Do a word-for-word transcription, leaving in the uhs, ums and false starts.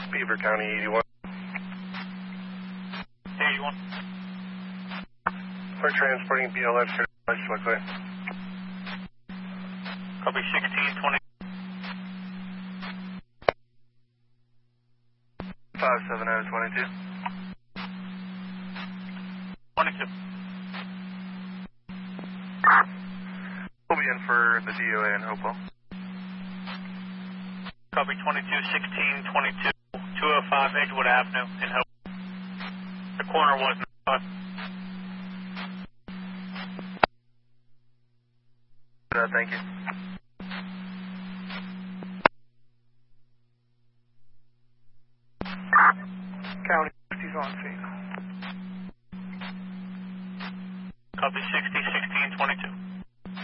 Beaver County eighty-one. eighty-one. We're transporting B L S here. Quickly. Copy sixteen twenty. five seven zero twenty-two. twenty-two. We'll be in for the D O A in Hopewell. Copy twenty-two sixteen twenty-two. two oh five Edgewood Avenue in Hopewell. The corner was not. Uh, thank you.